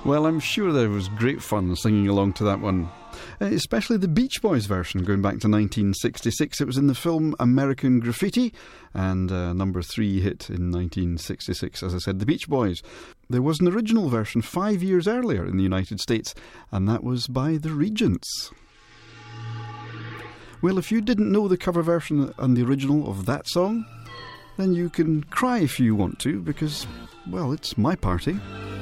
Well, I'm sure there was great fun singing along to that one. Especially the Beach Boys version, going back to 1966. It was in the film American Graffiti, and number 3 hit in 1966, as I said, the Beach Boys. There was an original version 5 years earlier in the United States, and that was by the Regents. Well, if you didn't know the cover version and the original of that song, then you can cry if you want to, because, well, it's my party.